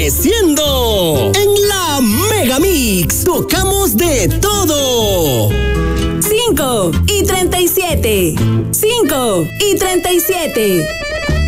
creciendo. En la Mega Mix tocamos de todo. 5 y 37. 5 y 37.